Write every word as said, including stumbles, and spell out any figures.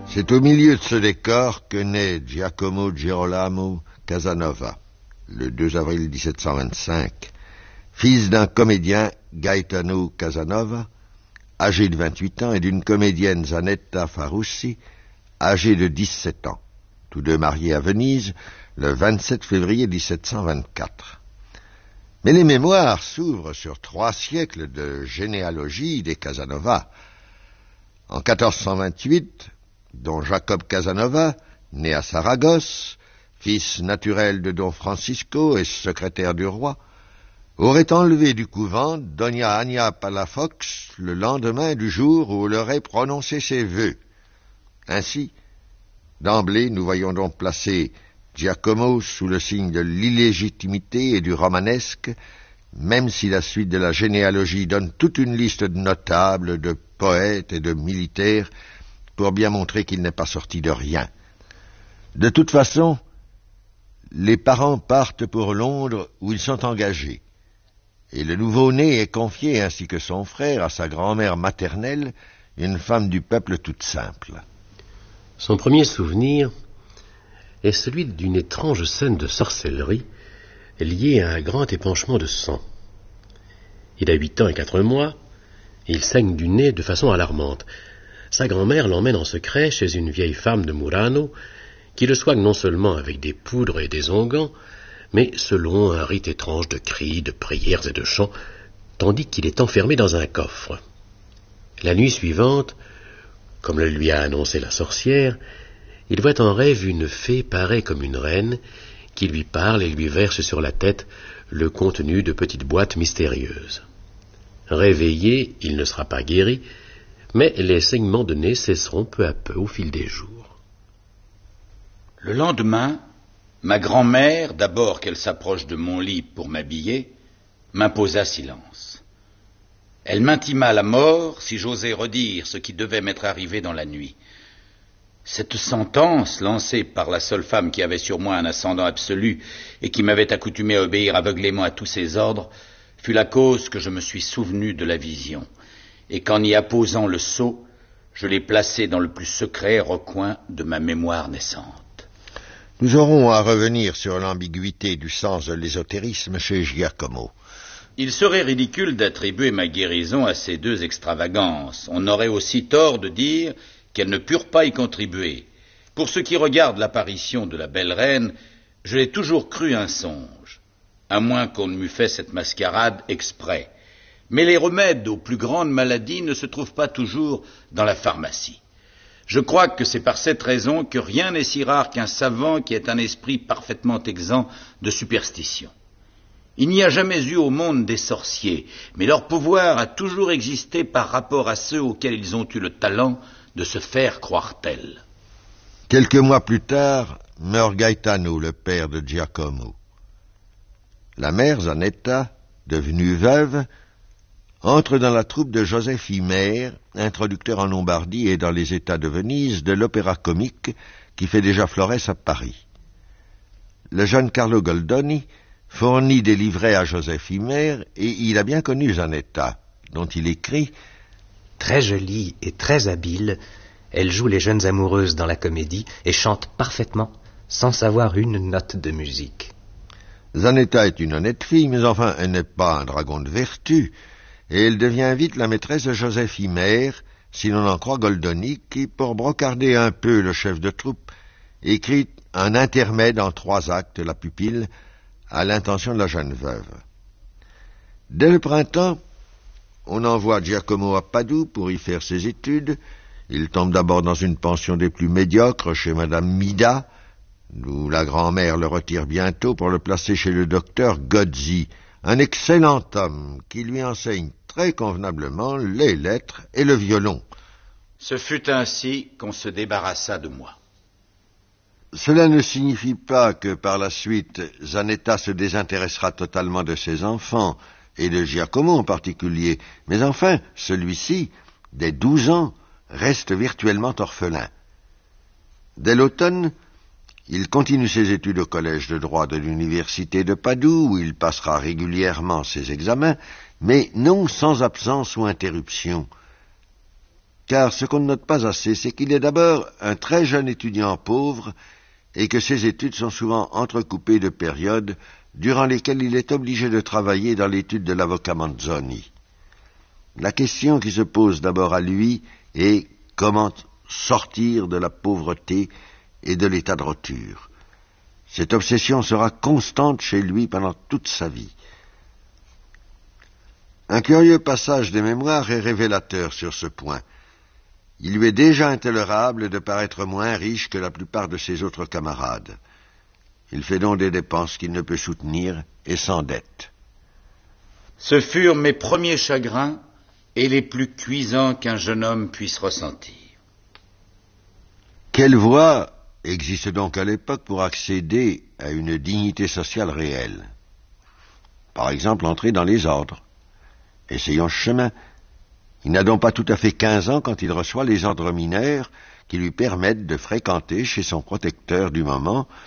C'est au milieu de ce décor que naît Giacomo Girolamo Casanova, le deux avril dix-sept cent vingt-cinq, fils d'un comédien, Gaetano Casanova, âgé de vingt-huit ans, et d'une comédienne, Zanetta Farussi, âgée de dix-sept ans, tous deux mariés à Venise, le vingt-sept février dix-sept cent vingt-quatre. Mais les mémoires s'ouvrent sur trois siècles de généalogie des Casanova. En quatorze cent vingt-huit, Don Jacob Casanova, né à Saragosse, fils naturel de Don Francisco et secrétaire du roi, aurait enlevé du couvent Dona Agna Palafox le lendemain du jour où elle aurait prononcé ses vœux. Ainsi, d'emblée, nous voyons donc placer Giacomo sous le signe de l'illégitimité et du romanesque, même si la suite de la généalogie donne toute une liste de notables, de poètes et de militaires, pour bien montrer qu'il n'est pas sorti de rien. De toute façon, les parents partent pour Londres où ils sont engagés, et le nouveau-né est confié, ainsi que son frère, à sa grand-mère maternelle, une femme du peuple toute simple. Son premier souvenir est celui d'une étrange scène de sorcellerie liée à un grand épanchement de sang. Il a huit ans et quatre mois, et il saigne du nez de façon alarmante. Sa grand-mère l'emmène en secret chez une vieille femme de Murano, qui le soigne non seulement avec des poudres et des onguents, mais selon un rite étrange de cris, de prières et de chants, tandis qu'il est enfermé dans un coffre. La nuit suivante, comme le lui a annoncé la sorcière, il voit en rêve une fée parée comme une reine, qui lui parle et lui verse sur la tête le contenu de petites boîtes mystérieuses. Réveillé, il ne sera pas guéri, mais les saignements de nez cesseront peu à peu au fil des jours. Le lendemain, ma grand-mère, d'abord qu'elle s'approche de mon lit pour m'habiller, m'imposa silence. Elle m'intima la mort si j'osais redire ce qui devait m'être arrivé dans la nuit. Cette sentence, lancée par la seule femme qui avait sur moi un ascendant absolu et qui m'avait accoutumé à obéir aveuglément à tous ses ordres, fut la cause que je me suis souvenu de la vision, et qu'en y apposant le sceau, je l'ai placé dans le plus secret recoin de ma mémoire naissante. Nous aurons à revenir sur l'ambiguïté du sens de l'ésotérisme chez Giacomo. Il serait ridicule d'attribuer ma guérison à ces deux extravagances. On aurait aussi tort de dire qu'elles ne purent pas y contribuer. Pour ce qui regarde l'apparition de la belle reine, je l'ai toujours cru un songe, à moins qu'on ne m'eût fait cette mascarade exprès. Mais les remèdes aux plus grandes maladies ne se trouvent pas toujours dans la pharmacie. Je crois que c'est par cette raison que rien n'est si rare qu'un savant qui ait un esprit parfaitement exempt de superstition. Il n'y a jamais eu au monde des sorciers, mais leur pouvoir a toujours existé par rapport à ceux auxquels ils ont eu le talent de se faire croire tels. Quelques mois plus tard, meurt Gaetano, le père de Giacomo. La mère, Zanetta, devenue veuve, entre dans la troupe de Joseph Himer, introducteur en Lombardie et dans les États de Venise de l'opéra comique qui fait déjà florès à Paris. Le jeune Carlo Goldoni fournit des livrets à Joseph Himer et il a bien connu Zanetta, dont il écrit « Très jolie et très habile, elle joue les jeunes amoureuses dans la comédie et chante parfaitement, sans savoir une note de musique. » Zanetta est une honnête fille, mais enfin, elle n'est pas un dragon de vertu, et elle devient vite la maîtresse de Joseph Himer, si l'on en croit Goldoni, qui, pour brocarder un peu le chef de troupe, écrit un intermède en trois actes, la pupille, à l'intention de la jeune veuve. Dès le printemps, on envoie Giacomo à Padoue pour y faire ses études. Il tombe d'abord dans une pension des plus médiocres chez Madame Mida, d'où la grand-mère le retire bientôt pour le placer chez le docteur Gozzi, un excellent homme qui lui enseigne très convenablement les lettres et le violon. Ce fut ainsi qu'on se débarrassa de moi. Cela ne signifie pas que par la suite, Zanetta se désintéressera totalement de ses enfants, et de Giacomo en particulier, mais enfin, celui-ci, dès douze ans, reste virtuellement orphelin. Dès l'automne, il continue ses études au collège de droit de l'université de Padoue, où il passera régulièrement ses examens, mais non sans absence ou interruption. car ce qu'on ne note pas assez, c'est qu'il est d'abord un très jeune étudiant pauvre et que ses études sont souvent entrecoupées de périodes durant lesquelles il est obligé de travailler dans l'étude de l'avocat Manzoni. La question qui se pose d'abord à lui est comment sortir de la pauvreté et de l'état de roture. Cette obsession sera constante chez lui pendant toute sa vie. Un curieux passage des mémoires est révélateur sur ce point. Il lui est déjà intolérable de paraître moins riche que la plupart de ses autres camarades. Il fait donc des dépenses qu'il ne peut soutenir et s'endette. Ce furent mes premiers chagrins et les plus cuisants qu'un jeune homme puisse ressentir. Quelle voie existe donc à l'époque pour accéder à une dignité sociale réelle? Par exemple, entrer dans les ordres. Essayons ce chemin. Il n'a donc pas tout à fait quinze ans quand il reçoit les ordres mineurs qui lui permettent de fréquenter chez son protecteur du moment